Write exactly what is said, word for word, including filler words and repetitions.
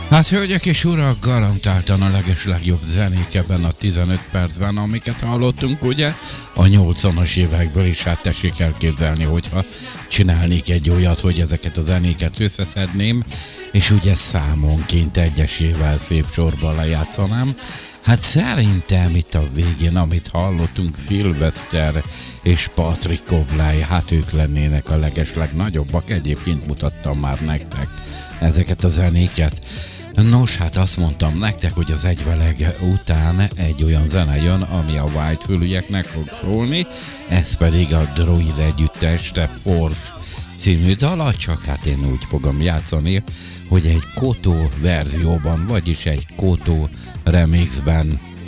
Hát hölgyek és urak, garantáltan a legeslegjobb zenék ebben a tizenöt percben, amiket hallottunk, ugye? A nyolcvanas évekből is, hát tessék elképzelni, hogyha csinálnék egy olyat, hogy ezeket a zenéket összeszedném, és ugye számonként egyesével szép sorban lejátszanám. Hát szerintem itt a végén, amit hallottunk, Szilveszter és Patrick Obláj, hát ők lennének a legeslegnagyobbak, egyébként mutattam már nektek ezeket a zenéket. Nos, hát azt mondtam nektek, hogy az egyveleg után egy olyan zene jön, ami a White fülűeknek fog szólni, ez pedig a Druid együttes The Force című dala, csak hát én úgy fogom játszani, hogy egy Koto verzióban, vagyis egy Koto remixben